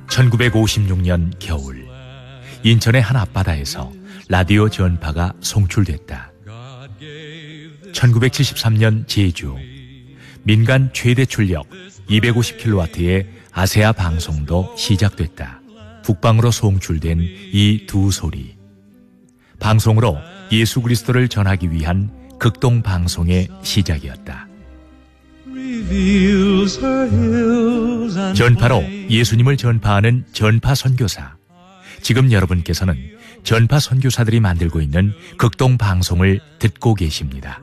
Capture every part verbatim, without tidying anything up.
천구백오십육 년 겨울, 인천의 한 앞바다에서 라디오 전파가 송출됐다. 천구백칠십삼 년 제주, 민간 최대 출력 이백오십 킬로와트의 아세아 방송도 시작됐다. 북방으로 송출된 이 두 소리, 방송으로 예수 그리스도를 전하기 위한 극동 방송의 시작이었다. 전파로 예수님을 전파하는 전파 선교사. 지금 여러분께서는 전파 선교사들이 만들고 있는 극동 방송을 듣고 계십니다.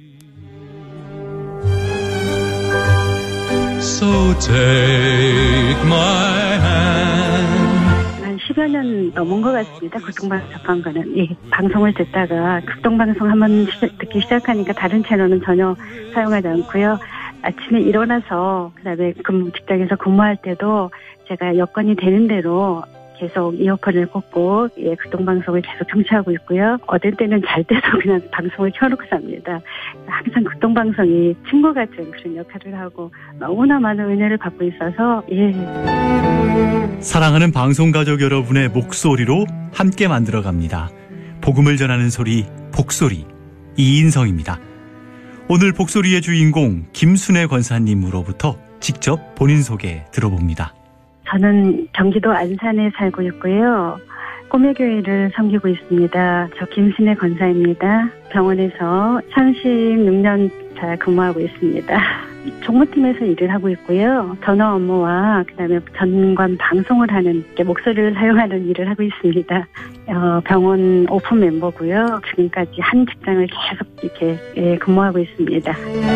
So take my hand. 한 십여 년 넘은 것 같습니다. 극동방송 접한 거는. 예, 방송을 듣다가 극동방송 한번 듣기 시작하니까 다른 채널은 전혀 사용하지 않고요. 아침에 일어나서 그다음에 근무 직장에서 근무할 때도 제가 여건이 되는 대로 계속 이어폰을 꽂고 예, 극동방송을 계속 청취하고 있고요. 어떨 때는 잘 때도 그냥 방송을 켜놓고 잡니다. 항상 극동방송이 친구 같은 그런 역할을 하고 너무나 많은 은혜를 받고 있어서 예. 사랑하는 방송가족 여러분의 목소리로 함께 만들어갑니다. 복음을 전하는 소리, 복소리, 이인성입니다. 오늘 복소리의 주인공 김순애 권사님으로부터 직접 본인 소개 들어봅니다. 저는 경기도 안산에 살고 있고요. 꼬매교회를 섬기고 있습니다. 저 김순애 권사입니다. 병원에서 삼십육 년 차 근무하고 있습니다. 총무팀에서 일을 하고 있고요. 전화 업무와 그다음에 전관 방송을 하는 목소리를 사용하는 일을 하고 있습니다. 어, 병원 오픈 멤버고요. 지금까지 한 직장을 계속 이렇게 예, 근무하고 있습니다.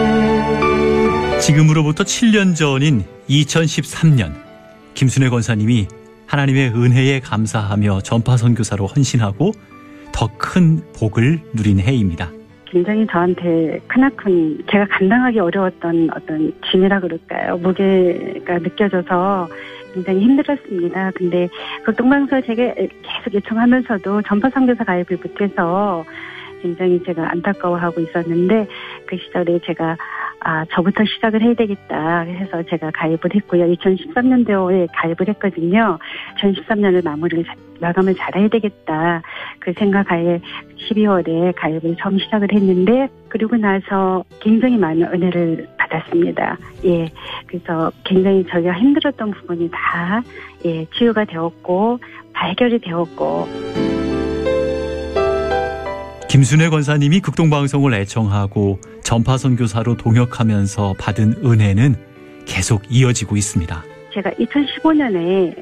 지금으로부터 칠 년 전인 이천십삼 년 김순애 권사님이 하나님의 은혜에 감사하며 전파 선교사로 헌신하고 더 큰 복을 누린 해입니다. 굉장히 저한테 크나큰 제가 감당하기 어려웠던 어떤 짐이라 그럴까요? 무게가 느껴져서 굉장히 힘들었습니다. 근데 극동방송을 제가 계속 요청하면서도 전파 선교사 가입을 못해서 굉장히 제가 안타까워하고 있었는데 그 시절에 제가 아 저부터 시작을 해야 되겠다 해서 제가 가입을 했고요. 이천십삼 년도에 가입을 했거든요. 이천십삼 년을 마무리를 마감을 잘해야 되겠다 그 생각하에 십이월에 가입을 처음 시작을 했는데 그리고 나서 굉장히 많은 은혜를 받았습니다. 예, 그래서 굉장히 저희가 힘들었던 부분이 다 예, 치유가 되었고 발견이 되었고. 김순애 권사님이 극동방송을 애청하고 전파 선교사로 동역하면서 받은 은혜는 계속 이어지고 있습니다. 제가 이천십오 년에